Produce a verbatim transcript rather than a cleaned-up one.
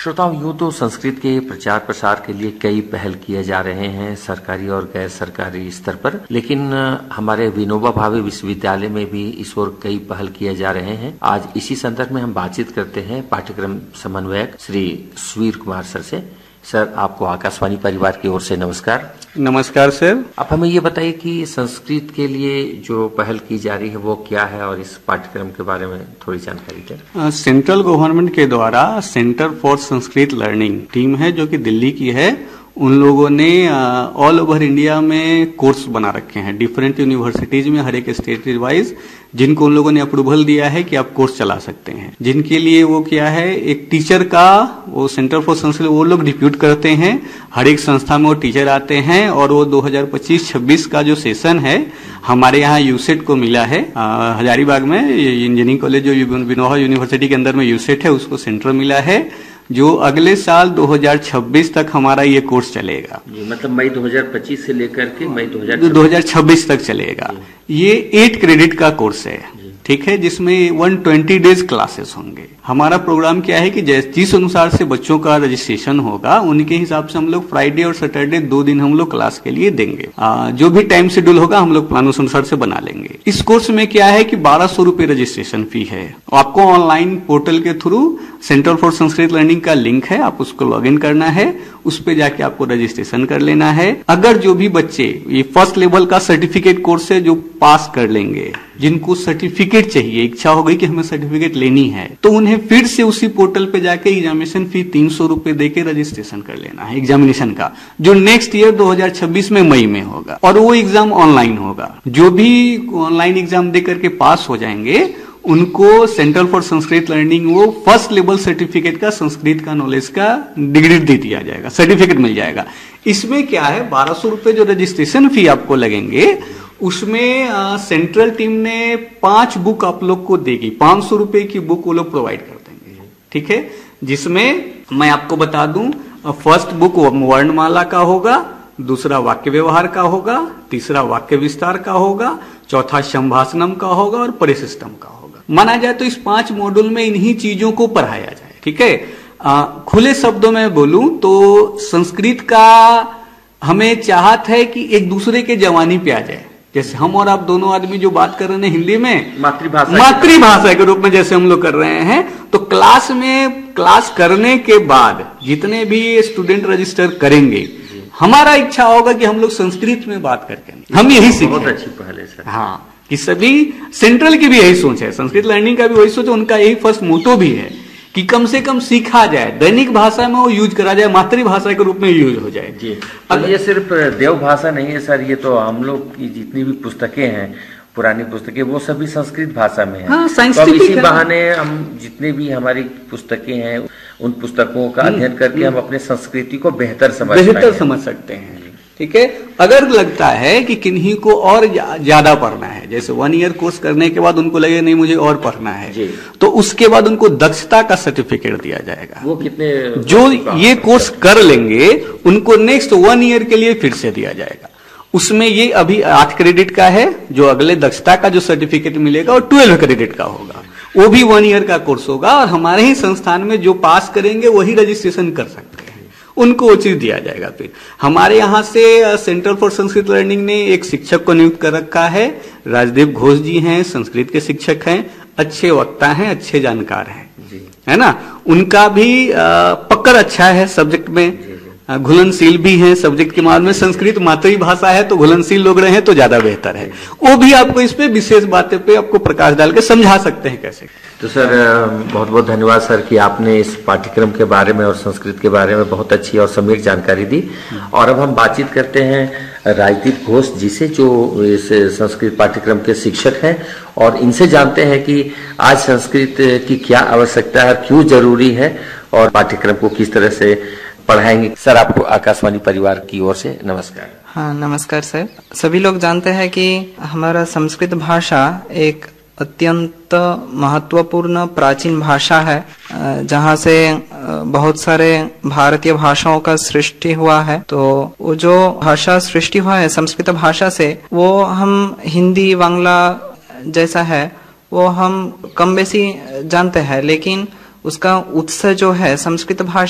श्रोताओं, यूं तो संस्कृत के प्रचार प्रसार के लिए कई पहल किए जा रहे हैं सरकारी और गैर सरकारी स्तर पर, लेकिन हमारे विनोबा भावे विश्वविद्यालय में भी इस ओर कई पहल किए जा रहे हैं। आज इसी संदर्भ में हम बातचीत करते हैं पाठ्यक्रम समन्वयक श्री सुवीर कुमार सर से। सर, आपको आकाशवाणी परिवार की ओर से नमस्कार। नमस्कार सर। आप हमें ये बताइए कि संस्कृत के लिए जो पहल की जा रही है वो क्या है और इस पाठ्यक्रम के बारे में थोड़ी जानकारी दें। सेंट्रल गवर्नमेंट के द्वारा centre for Sanskrit learning team है जो कि दिल्ली की है। उन लोगों ने ऑल ओवर इंडिया में कोर्स बना रखे हैं डिफरेंट यूनिवर्सिटीज में, हर एक स्टेट वाइज, जिनको उन लोगों ने अप्रूवल दिया है कि आप कोर्स चला सकते हैं। जिनके लिए वो क्या है, एक टीचर का वो सेंटर फॉर संस्कृत वो लोग डिप्यूट करते हैं। हर एक संस्था में वो टीचर आते हैं और वो दो हज़ार पच्चीस छब्बीस का जो सेशन है हमारे यहाँ यूसेट को मिला है। हजारीबाग में इंजीनियरिंग कॉलेज जो विनोबा यूनिवर्सिटी के अंदर में यूसेट है उसको सेंटर मिला है, जो अगले साल दो हज़ार छब्बीस तक हमारा ये कोर्स चलेगा। मतलब मई दो हज़ार पच्चीस से लेकर के मई दो हज़ार छब्बीस तक चलेगा। ये एट क्रेडिट का कोर्स है, ठीक है, जिसमें एक सौ बीस डेज क्लासेस होंगे। हमारा प्रोग्राम क्या है कि जिस अनुसार से बच्चों का रजिस्ट्रेशन होगा उनके हिसाब से हम लोग फ्राइडे और सैटरडे दो दिन हम लोग क्लास के लिए देंगे। आ, जो भी टाइम शेड्यूल होगा हम लोग प्लान उस अनुसार से बना लेंगे। इस कोर्स में क्या है कि बारह सौ रूपये रजिस्ट्रेशन फी है। आपको ऑनलाइन पोर्टल के through centre for Sanskrit learning का लिंक है, आप उसको लॉग इन करना है, उस पे जाके आपको रजिस्ट्रेशन कर लेना है। अगर जो भी बच्चे ये फर्स्ट लेवल का सर्टिफिकेट कोर्स है जो पास कर लेंगे, जिनको सर्टिफिकेट चाहिए, इच्छा हो गई कि हमें सर्टिफिकेट लेनी है, तो उन्हें फिर से उसी पोर्टल पे जाके एग्जामिनेशन फी तीन सौ रूपये देके रजिस्ट्रेशन कर लेना है एग्जामिनेशन का, जो नेक्स्ट ईयर दो हज़ार छब्बीस में मई में होगा। और वो एग्जाम ऑनलाइन होगा। जो भी ऑनलाइन एग्जाम दे करके पास हो जाएंगे उनको सेंट्रल फॉर संस्कृत लर्निंग वो फर्स्ट लेवल सर्टिफिकेट का संस्कृत का नॉलेज का डिग्री दे दिया जाएगा, सर्टिफिकेट मिल जाएगा। इसमें क्या है, बारह सौ रूपये जो रजिस्ट्रेशन फी आपको लगेंगे उसमें आ, सेंट्रल टीम ने पांच बुक आप लोग को देगी। पांच सौ रूपये की बुक वो लोग प्रोवाइड कर देंगे, ठीक है, जिसमें मैं आपको बता दूं, फर्स्ट बुक वर्णमाला का होगा, दूसरा वाक्य व्यवहार का होगा, तीसरा वाक्य विस्तार का होगा, चौथा संभाषणम का होगा और परिशिष्टम का होगा। माना जाए तो इस पांच मॉड्यूल में इन्हीं चीजों को पढ़ाया जाए, ठीक है। आ, खुले शब्दों में बोलूं तो संस्कृत का हमें चाहत है कि एक दूसरे के जवानी पे आ जाए। जैसे हम और आप दोनों आदमी जो बात कर रहे हैं हिंदी में मातृभाषा मातृभाषा के रूप में जैसे हम लोग कर रहे हैं, तो क्लास में क्लास करने के बाद जितने भी स्टूडेंट रजिस्टर करेंगे, हमारा इच्छा होगा कि हम लोग संस्कृत में बात करके हम यही सीखें। बहुत अच्छी पहल है सर। हाँ, कि सभी सेंट्रल की भी यही सोच है, संस्कृत लर्निंग का भी वही सोच है, उनका यही फर्स्ट मोटो भी है कि कम से कम सीखा जाए, दैनिक भाषा में वो यूज करा जाए, मातृभाषा के रूप में यूज हो जाए। जी, अब ये सिर्फ देव भाषा नहीं है सर, ये तो हम लोग की जितनी भी पुस्तकें हैं, पुरानी पुस्तकें, वो सभी संस्कृत भाषा में है। हाँ, तो इसी बहाने हम जितने भी हमारी पुस्तकें हैं उन पुस्तकों का अध्ययन करके हम अपने संस्कृति को बेहतर समझ बेहतर समझ सकते हैं, ठीक है। अगर लगता है कि किन्हीं को और ज्यादा पढ़ना है, जैसे वन ईयर कोर्स करने के बाद उनको लगे नहीं मुझे और पढ़ना है, तो उसके बाद उनको दक्षता का सर्टिफिकेट दिया जाएगा। वो कितने जो ये कोर्स कर लेंगे उनको नेक्स्ट वन ईयर के लिए फिर से दिया जाएगा। उसमें ये अभी आठ क्रेडिट का है, जो अगले दक्षता का जो सर्टिफिकेट मिलेगा और ट्वेल्व क्रेडिट का होगा, वो भी वन ईयर का कोर्स होगा। और हमारे ही संस्थान में जो पास करेंगे वही रजिस्ट्रेशन कर सकते हैं, उनको वो चीज दिया जाएगा। फिर हमारे यहाँ से सेंटर फॉर संस्कृत लर्निंग ने एक शिक्षक को नियुक्त कर रखा है, राजदीप घोष जी हैं, संस्कृत के शिक्षक हैं, अच्छे वक्ता हैं, अच्छे जानकार हैं, है ना। उनका भी पकड़ अच्छा है सब्जेक्ट में, घुलनशील भी हैं सब्जेक्ट के मामले में। संस्कृत मातृभाषा है तो घुलनशील लोग रहे तो ज्यादा बेहतर है। वो भी आपको इस पे विशेष बातें पे आपको प्रकाश डाल के समझा सकते हैं कैसे। तो सर, बहुत बहुत धन्यवाद सर कि आपने इस पाठ्यक्रम के बारे में और संस्कृत के बारे में बहुत अच्छी और सम्यक जानकारी दी। और अब हम बातचीत करते हैं राजदीप घोष जी से, जो इस संस्कृत पाठ्यक्रम के शिक्षक हैं, और इनसे जानते हैं कि आज संस्कृत की क्या आवश्यकता है, क्यों जरूरी है, और पाठ्यक्रम को किस तरह से पढ़ाएंगे। सर, आपको आकाशवाणी परिवार की ओर से नमस्कार। हाँ, नमस्कार सर। सभी लोग जानते हैं कि हमारा संस्कृत भाषा एक अत्यंत महत्वपूर्ण प्राचीन भाषा है, जहाँ से बहुत सारे भारतीय भाषाओं का सृष्टि हुआ है। तो वो जो भाषा सृष्टि हुआ है संस्कृत भाषा से, वो हम हिंदी बांग्ला जैसा है वो हम कम बेसी जानते हैं, लेकिन उसका उत्स जो है संस्कृत भाषा